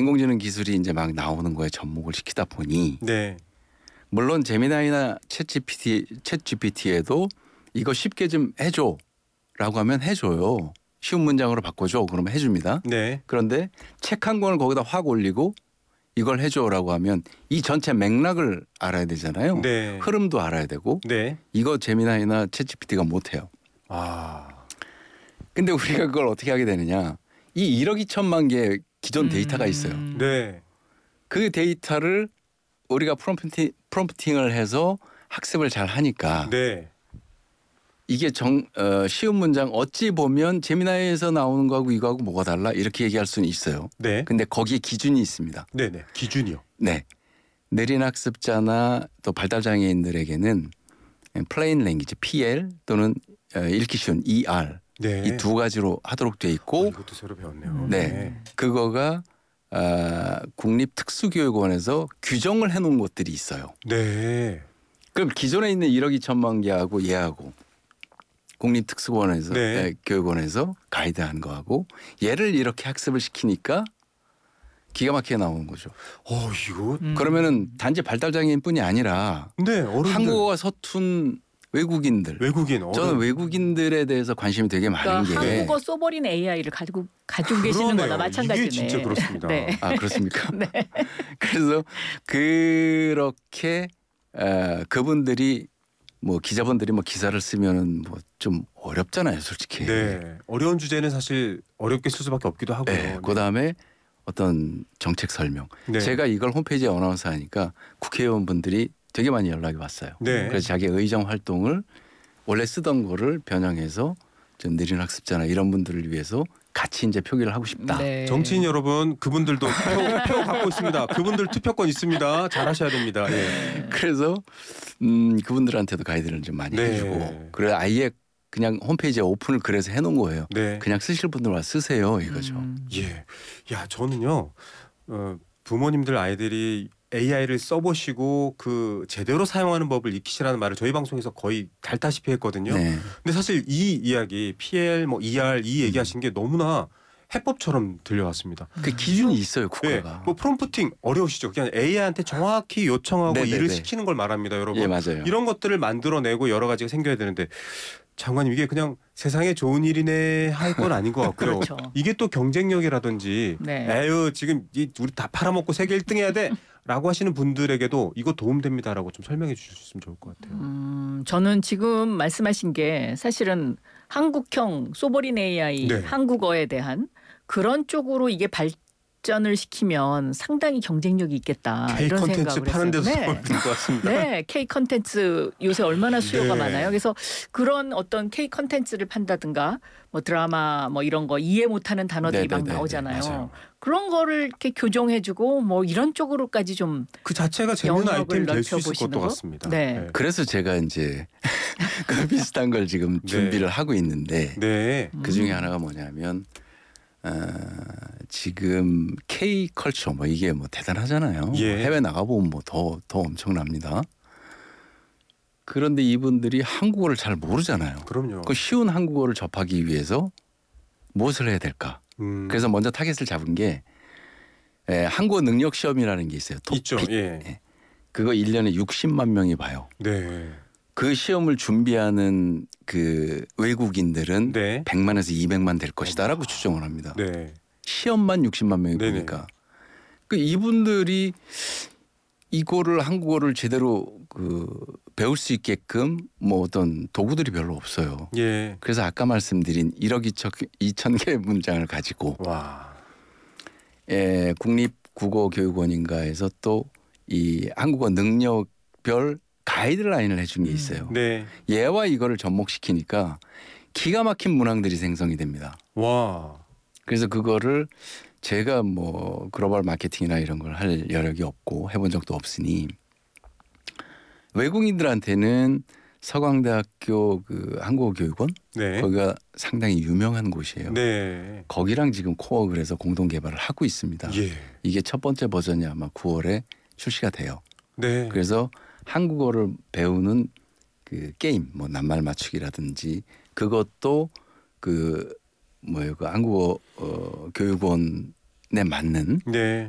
인공지능 기술이 이제 막 나오는 거에 접목을 시키다 보니 네. 물론 제미나이나 챗GPT에도 이거 쉽게 좀 해줘라고 하면 해줘요. 쉬운 문장으로 바꿔줘 그러면 해줍니다. 네. 그런데 책 한 권을 거기다 확 올리고 이걸 해줘라고 하면 이 전체 맥락을 알아야 되잖아요. 네. 흐름도 알아야 되고 네. 이거 제미나이나 챗GPT가 못해요. 아. 근데 우리가 그걸 어떻게 하게 되느냐. 이 1억 2천만 개의 기존 데이터가 있어요. 네. 그 데이터를 우리가 프롬프팅을 해서 학습을 잘 하니까 네. 이게 쉬운 문장 어찌 보면 제미나이에서 나오는 거하고 이거하고 뭐가 달라 이렇게 얘기할 수는 있어요. 네. 근데 거기에 기준이 있습니다. 네네. 기준이요. 네. 느린 학습자나 또 발달장애인들에게는 플레인 랭귀지 PL 또는 읽기 쉬운 ER 네. 이 두 가지로 하도록 돼 있고 이것도 새로 배웠네요. 네. 그거가 국립특수교육원에서 규정을 해놓은 것들이 있어요. 네. 그럼 기존에 있는 1억 2천만 개하고 얘하고 국립특수원에서 네. 교육원에서 가이드한 거하고 얘를 이렇게 학습을 시키니까 기가 막히게 나오는 거죠. 이거. 그러면은 단지 발달장애인뿐이 아니라 네. 어른들. 한국어가 서툰 외국인들. 외국인. 저는 외국인들에 대해서 관심이 되게 많은 그러니까 게. 한국어 써버린 AI를 가지고 계시는 거나 마찬가지네. 이게 진짜 그렇습니다. 네. 아 그렇습니까? 네. 그래서 그렇게 그분들이 뭐 기자분들이 뭐 기사를 쓰면은 뭐 좀 어렵잖아요, 솔직히. 네. 어려운 주제는 사실 어렵게 쓸 수밖에 없기도 하고요. 네. 그다음에 어떤 정책 설명. 네. 제가 이걸 홈페이지에 어나운서 하니까 국회의원분들이 되게 많이 연락이 왔어요. 네. 그래서 자기 의정 활동을 원래 쓰던 거를 변형해서 좀 느린 학습자나 이런 분들을 위해서 같이 이제 표기를 하고 싶다. 네. 정치인 여러분, 그분들도 표 갖고 있습니다. 그분들 투표권 있습니다. 잘하셔야 됩니다. 예. 그래서 그분들한테도 가이드를 좀 많이 네. 해주고 그래 아예 그냥 홈페이지에 오픈을 그래서 해놓은 거예요. 네. 그냥 쓰실 분들 와 쓰세요 이거죠. 예. 야, 저는요. 부모님들 아이들이 AI를 써보시고 그 제대로 사용하는 법을 익히시라는 말을 저희 방송에서 거의 달다시피 했거든요. 네. 근데 사실 이 이야기 PL 뭐 ER 이 얘기하신 게 너무나 해법처럼 들려왔습니다. 그 기준이 있어요 네, 국가가. 뭐 프롬프팅 어려우시죠? 그냥 AI한테 정확히 요청하고 네네네. 일을 시키는 걸 말합니다, 여러분. 예 맞아요. 이런 것들을 만들어내고 여러 가지가 생겨야 되는데 장관님 이게 그냥 세상에 좋은 일이네 할 건 아닌 것 같고요. 그렇죠. 이게 또 경쟁력이라든지 네. 에휴 지금 우리 다 팔아먹고 세계 1등 해야 돼 라고 하시는 분들에게도 이거 도움됩니다라고 좀 설명해 주실 수 있으면 좋을 것 같아요. 저는 지금 말씀하신 게 사실은 한국형 소버린 AI 네. 한국어에 대한 그런 쪽으로 이게 발전을 시키면 상당히 경쟁력이 있겠다. K 이런 컨텐츠 생각을 파는 데서 했어요. 도움이 될것 같습니다. 네, K 컨텐츠 요새 얼마나 수요가 네. 많아요. 그래서 그런 어떤 K 컨텐츠를 판다든가 뭐 드라마 뭐 이런 거 이해 못하는 단어들이 막 네네네. 나오잖아요. 맞아요. 그런 거를 이렇게 교정해주고 뭐 이런 쪽으로까지 좀 그 자체가 재미있는 영역을 아이템이 될 수 있을 넓혀보시는 것도 거? 같습니다. 네. 그래서 제가 이제 그 비슷한 걸 지금 네. 준비를 하고 있는데 네. 그 중에 하나가 뭐냐면 지금 K 컬처 뭐 이게 뭐 대단하잖아요. 예. 해외 나가보면 뭐 더 엄청납니다. 그런데 이분들이 한국어를 잘 모르잖아요. 그럼요. 그 쉬운 한국어를 접하기 위해서 무엇을 해야 될까? 그래서 먼저 타겟을 잡은 게 한국어 능력 시험이라는 게 있어요. 토픽. 있죠. 예. 그거 1년에 60만 명이 봐요. 네. 그 시험을 준비하는 그 외국인들은 네. 100만에서 200만 될 것이다라고 추정을 합니다. 네. 시험만 60만 명이 네네. 보니까 그 이분들이 이거를 한국어를 제대로 배울 수 있게끔 뭐 어떤 도구들이 별로 없어요. 예. 그래서 아까 말씀드린 1억 2천 개의 문장을 가지고 와. 국립국어교육원인가에서 또 이 한국어 능력별 가이드라인을 해준 게 있어요. 네. 얘와 이거를 접목시키니까 기가 막힌 문항들이 생성이 됩니다. 와. 그래서 그거를 제가 뭐 글로벌 마케팅이나 이런 걸 할 여력이 없고 해본 적도 없으니 외국인들한테는 서강대학교 그 한국어교육원 네. 거기가 상당히 유명한 곳이에요. 네. 거기랑 지금 코어 그래서 공동 개발을 하고 있습니다. 예. 이게 첫 번째 버전이 아마 9월에 출시가 돼요. 네. 그래서 한국어를 배우는 그 게임 뭐 낱말 맞추기라든지 그것도 그 한국어 교육원에 맞는 네.